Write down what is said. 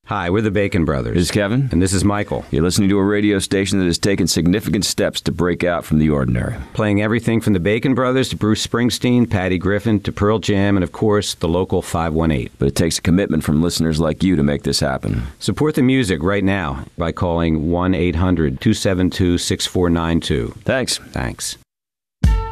Hi, we're the Bacon Brothers. This is Kevin. And this is Michael. You're listening to a radio station that has taken significant steps to break out from the ordinary. Playing everything from the Bacon Brothers to Bruce Springsteen, Patty Griffin, to Pearl Jam, and of course, the local 518. But it takes a commitment from listeners like you to make this happen. Support the music right now by calling 1-800-272-6492. Thanks. Thanks.